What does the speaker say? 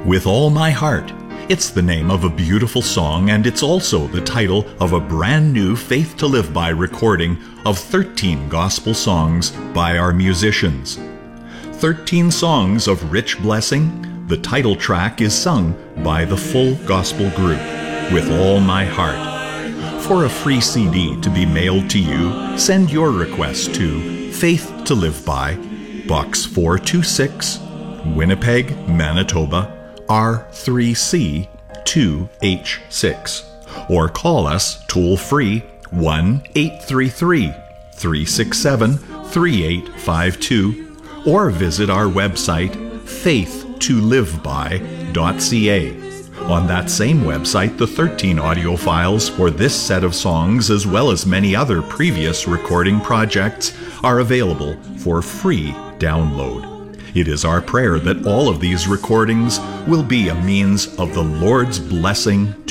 With All My Heart. It's the name of a beautiful song, and it's also the title of a brand new Faith to Live By recording of 13 gospel songs by our musicians. 13 songs of rich blessing. The title track is sung by the full gospel group, With All My Heart. For a free CD to be mailed to you, send your request to Faith to Live By, Box 426, Winnipeg, Manitoba, R3C 2H6, or call us toll-free 1-833-367-3852, or visit our website faithtoliveby.ca. On that same website, the 13 audio files for this set of songs, as well as many other previous recording projects, are available for free download. It is our prayer that all of these recordings will be a means of the Lord's blessing